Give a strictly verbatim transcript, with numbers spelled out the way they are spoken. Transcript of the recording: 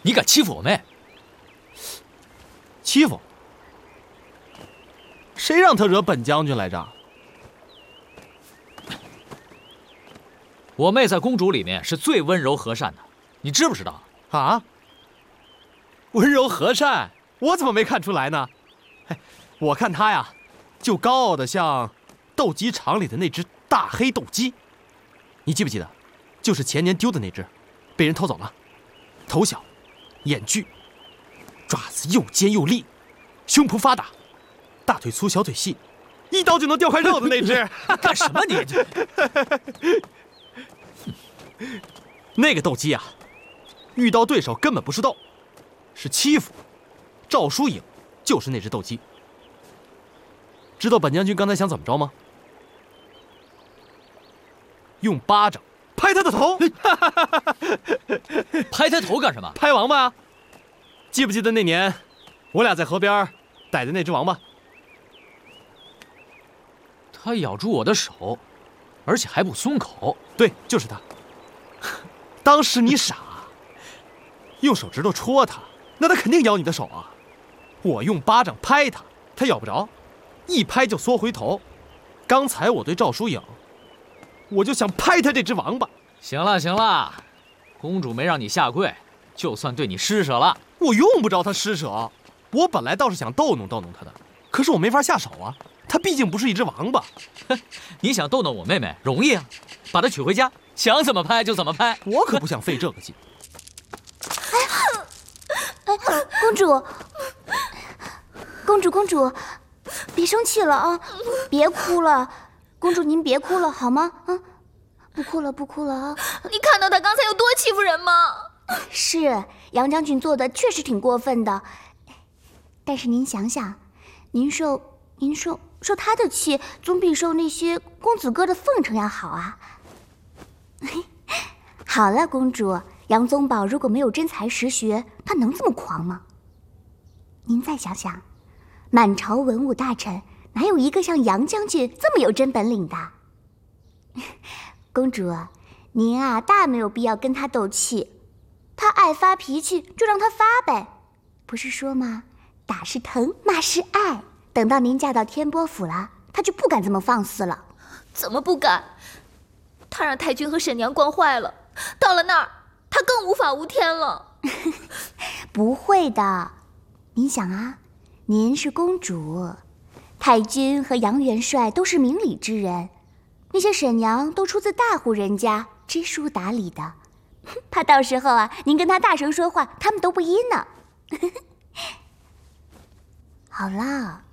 你敢欺负我妹？ 欺负？谁让他惹本将军来着？ 我妹在公主里面是最温柔和善的，你知不知道？ 啊？温柔和善，我怎么没看出来呢？嘿，我看她呀，就高傲的像斗鸡场里的那只大黑斗鸡。你记不记得？就是前年丢的那只，被人偷走了。头小，眼巨，爪子又尖又利，胸脯发达，大腿粗小腿细，一刀就能掉块肉的那只。 干什么你？ 那个斗鸡啊，遇到对手根本不是斗，是欺负。赵疏影就是那只斗鸡。知道本将军刚才想怎么着吗？用巴掌拍他的头。 拍他头干什么？ 拍王八啊！记不记得那年我俩在河边逮的那只王八？ 他咬住我的手，而且还不松口。 对，就是他。当时你傻，用手指头戳他，那他肯定咬你的手啊。我用巴掌拍他，他咬不着，一拍就缩回头。刚才我对赵疏影，我就想拍他这只王八。 行了行了，公主没让你下跪，就算对你施舍了。 我用不着她施舍，我本来倒是想逗弄逗弄她的，可是我没法下手啊，她毕竟不是一只王八。 你想逗弄我妹妹容易啊，把她娶回家，想怎么拍就怎么拍。 我可不想费这个劲。 哎，公主，公主，公主，别生气了啊，别哭了，公主您别哭了好吗？啊，不哭了，不哭了啊！ 你看到他刚才有多欺负人吗？ 是，杨将军做的确实挺过分的，但是您想想，您受您受受他的气，总比受那些公子哥的奉承要好啊。好了，公主，杨宗保如果没有真才实学，他能这么狂吗？您再想想，满朝文武大臣哪有一个像杨将军这么有真本领的？公主，您啊，大没有必要跟他斗气。他爱发脾气，就让他发呗。不是说吗？打是疼，骂是爱。等到您嫁到天波府了，他就不敢这么放肆了。 怎么不敢？他让太君和沈娘惯坏了，到了那儿，他更无法无天了。 不会的，您想啊，您是公主，太君和杨元帅都是明理之人，那些沈娘都出自大户人家，知书达理的。怕到时候啊，您跟他大声说话，他们都不依呢。好了，